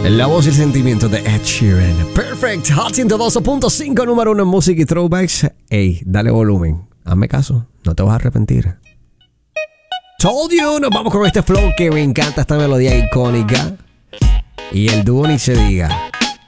La voz y el sentimiento de Ed Sheeran. Perfect. Hot 102.5, número 1 en música y throwbacks. Ey, dale volumen. Hazme caso. No te vas a arrepentir. Told you. Nos vamos con este flow que me encanta, esta melodía icónica. Y el dúo ni se diga.